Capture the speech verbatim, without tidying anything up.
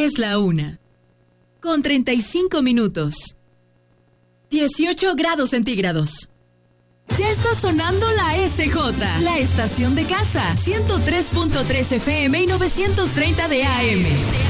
Es la una, con treinta y cinco minutos. dieciocho grados centígrados. Ya está sonando la S J, la estación de casa, ciento tres punto tres F M y novecientos treinta de A M.